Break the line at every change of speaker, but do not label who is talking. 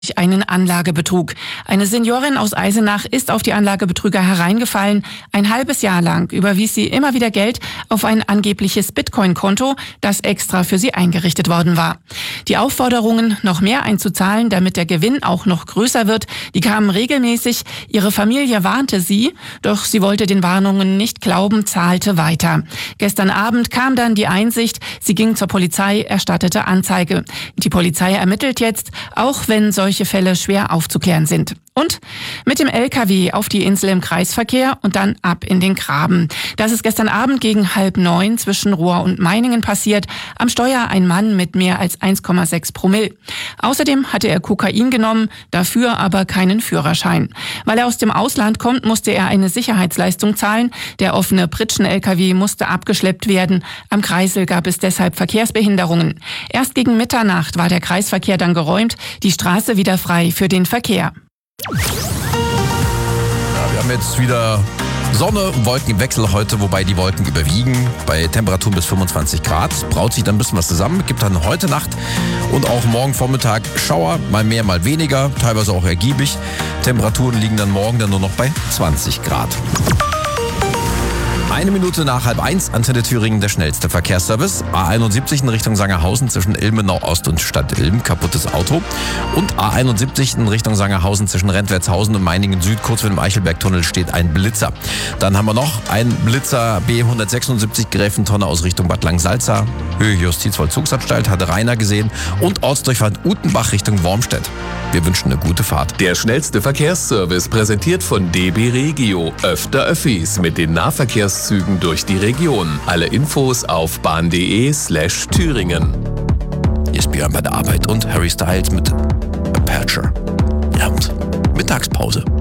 einen Anlagebetrug. Eine Seniorin aus Eisenach ist auf die Anlagebetrüger hereingefallen. Ein halbes Jahr lang überwies sie immer wieder Geld auf ein angebliches Bitcoin-Konto, das extra für sie eingerichtet worden war. Die Aufforderungen, noch mehr einzuzahlen, damit der Gewinn auch noch größer wird, die kamen regelmäßig. Ihre Familie warnte sie, doch sie wollte den Warnungen nicht glauben, zahlte weiter. Gestern Abend kam dann die Einsicht, sie ging zur Polizei, erstattete Anzeige. Die Polizei ermittelt jetzt, auch wenn solche Fälle schwer aufzuklären sind. Und mit dem LKW auf die Insel im Kreisverkehr und dann ab in den Graben. Das ist gestern Abend gegen 8:30 zwischen Rohr und Meiningen passiert. Am Steuer ein Mann mit mehr als 1,6 Promille. Außerdem hatte er Kokain genommen, dafür aber keinen Führerschein. Weil er aus dem Ausland kommt, musste er eine Sicherheitsleistung zahlen. Der offene Pritschen-LKW musste abgeschleppt werden. Am Kreisel gab es deshalb Verkehrsbehinderungen. Erst gegen Mitternacht war der Kreisverkehr dann geräumt, die Straße wieder frei für den Verkehr.
Ja, wir haben jetzt wieder Sonne und Wolkenwechsel heute, wobei die Wolken überwiegen. Bei Temperaturen bis 25 Grad braut sich dann ein bisschen was zusammen. Gibt dann heute Nacht und auch morgen Vormittag Schauer, mal mehr, mal weniger, teilweise auch ergiebig. Temperaturen liegen dann morgen dann nur noch bei 20 Grad. 1 Minute nach 12:30, Antenne Thüringen, der schnellste Verkehrsservice. A71 in Richtung Sangerhausen zwischen Ilmenau Ost und Stadt Ilm, kaputtes Auto. Und A71 in Richtung Sangerhausen zwischen Rentwertshausen und Meiningen Süd, kurz vor dem Eichelbergtunnel, steht ein Blitzer. Dann haben wir noch einen Blitzer B176 Gräfentonne aus Richtung Bad Langsalza. Höhe Justizvollzugsanstalt, hatte Rainer gesehen. Und Ortsdurchfahrt Utenbach Richtung Wormstedt. Wir wünschen eine gute Fahrt.
Der schnellste Verkehrsservice präsentiert von DB Regio. Öfter Öffis mit den Nahverkehrszügen durch die Region. Alle Infos auf bahn.de/Thüringen.
Hier ist Björn bei der Arbeit und Harry Styles mit Aperture. Ja, und Mittagspause.